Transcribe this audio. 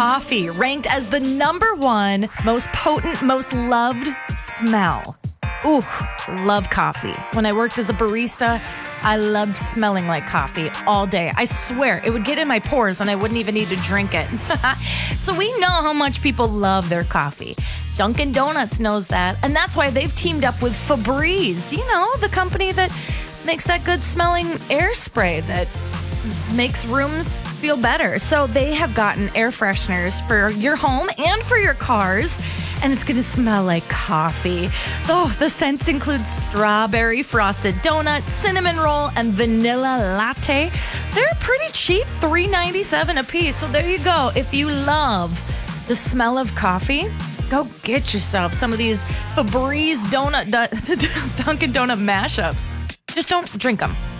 coffee, ranked as the number one most potent, most loved smell. Ooh, love coffee. When I worked as a barista, I loved smelling like coffee all day. I swear, it would get in my pores and I wouldn't even need to drink it. So we know how much people love their coffee. Dunkin' Donuts knows that, and that's why they've teamed up with Febreze, the company that makes that good smelling air spray that makes rooms feel better. So they have gotten air fresheners for your home and for your cars, and it's going to smell like coffee. Oh, the scents include strawberry frosted donut, cinnamon roll, and vanilla latte. They're pretty cheap, $3.97 a piece. So there you go. If you love the smell of coffee, go get yourself some of these Febreze Dunkin' Donut mashups. Just don't drink them.